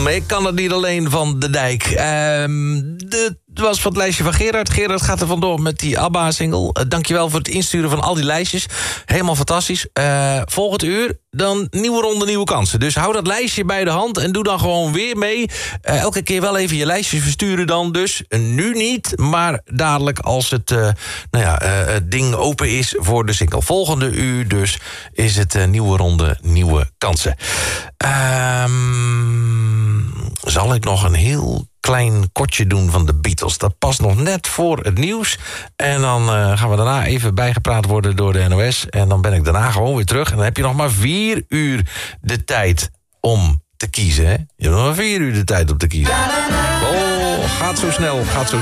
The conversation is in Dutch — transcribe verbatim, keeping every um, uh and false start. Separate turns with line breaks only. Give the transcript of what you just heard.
Mm, ik kan het niet alleen van de dijk. Ehm de, het was van het lijstje van Gerard. Gerard gaat er vandoor met die ABBA-single. Uh, dankjewel voor het insturen van al die lijstjes. Helemaal fantastisch. Uh, volgend uur, dan nieuwe ronde, nieuwe kansen. Dus hou dat lijstje bij de hand en doe dan gewoon weer mee. Uh, elke keer wel even je lijstjes versturen dan dus. Uh, nu niet, maar dadelijk als het, uh, nou ja, uh, het ding open is voor de single. Volgende uur dus is het uh, nieuwe ronde, nieuwe kansen. Um, zal ik nog een heel klein kortje doen van de Beatles. Dat past nog net voor het nieuws. En dan uh, gaan we daarna even bijgepraat worden door de N O S. En dan ben ik daarna gewoon weer terug. En dan heb je nog maar vier uur de tijd om te kiezen. Hè? Je hebt nog maar vier uur de tijd om te kiezen. Oh, gaat zo snel, gaat zo snel.